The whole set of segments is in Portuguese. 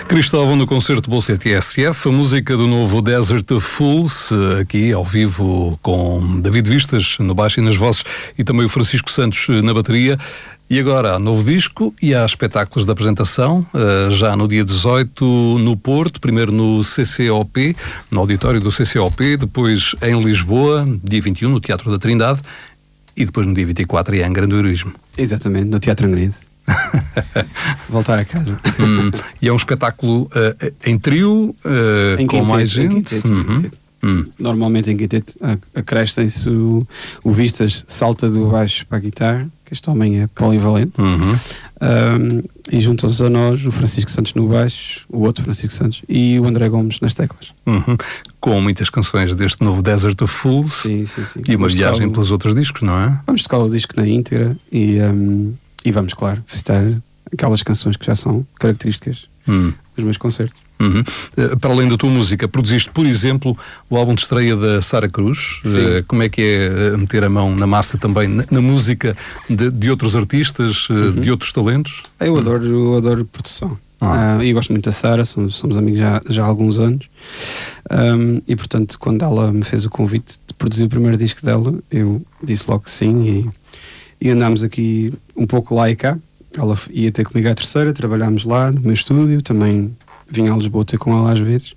Cristóvão no concerto Bolsa TSF, a música do novo Desert of Fools, aqui ao vivo com David Vistas no baixo e nas vozes e também o Francisco Santos na bateria. E agora há novo disco e há espetáculos de apresentação, já no dia 18 no Porto, primeiro no CCOP, no auditório do CCOP, depois em Lisboa, dia 21 no Teatro da Trindade e depois no dia 24 em Angra do Heroísmo. Exatamente, no Teatro Angrense. Voltar a casa. E é um espetáculo em trio, com quinteto, mais gente? Normalmente em quinteto acrescem-se o Vistas, salta do baixo para a guitarra, que este homem é polivalente, e juntam-se a nós o Francisco Santos no baixo, o outro Francisco Santos, e o André Gomes nas teclas. Com muitas canções deste novo Desert of Fools. Sim. E uma viagem pelos outros discos, não é? Vamos tocar o disco na íntegra e vamos, claro, visitar aquelas canções que já são características dos meus concertos. Para além da tua música, produziste, por exemplo, o álbum de estreia da Sara Cruz. Como é que é meter a mão na massa também, na música de outros artistas, de outros talentos? Eu adoro produção. E gosto muito da Sara, somos amigos já há alguns anos. E portanto, quando ela me fez o convite de produzir o primeiro disco dela, eu disse logo que sim, e andámos aqui um pouco lá e cá. Ela ia ter comigo à terceira, trabalhámos lá no meu estúdio, também vinha a Lisboa ter com ela às vezes,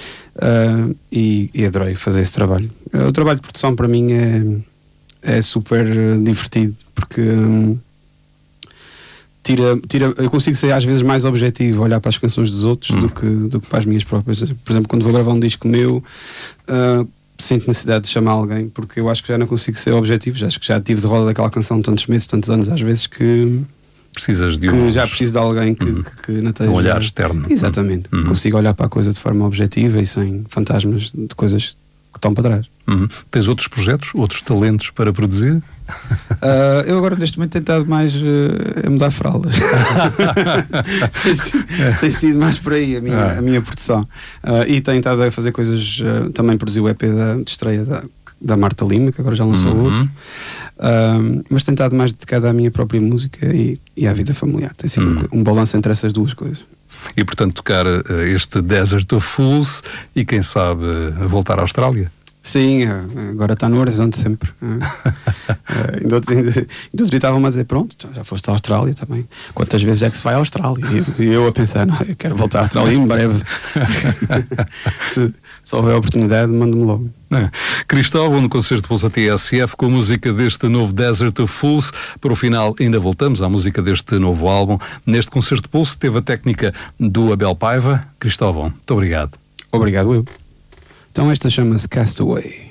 e adorei fazer esse trabalho. O trabalho de produção para mim é super divertido, porque eu consigo ser às vezes mais objetivo, olhar para as canções dos outros do que para as minhas próprias. Por exemplo, quando vou gravar um disco meu, sinto necessidade de chamar alguém, porque eu acho que já não consigo ser objetivo, acho que já tive de roda daquela canção tantos meses, tantos anos, às vezes que precisas de já preciso de alguém que não esteja... Um olhar externo. Exatamente. Consigo olhar para a coisa de forma objetiva e sem fantasmas de coisas que estão para trás. Tens outros projetos, outros talentos para produzir? Eu agora neste momento tenho tentado mais a mudar fraldas. Tem sido mais por aí a minha produção. E tenho estado a fazer coisas, também produzi o EP de estreia da Marta Lima, que agora já lançou outro. Mas tenho estado mais dedicado à minha própria música e à vida familiar. Tem sido um balanço entre essas duas coisas. E portanto tocar este Desert of Fools e quem sabe voltar à Austrália? Sim, agora está no horizonte sempre. Ainda outro dia estavam a dizer, pronto, já foste à Austrália também. Quantas vezes é que se vai à Austrália? E eu a pensar, não, eu quero voltar à Austrália em breve. Se houver oportunidade, manda-me logo. Cristóvão no concerto Bolsa TSF com a música deste novo Desert of Fools. Para o final ainda voltamos à música deste novo álbum. Neste concerto Pulse teve a técnica do Abel Paiva. Cristóvão, muito obrigado. Obrigado eu. Então esta chama-se Castaway.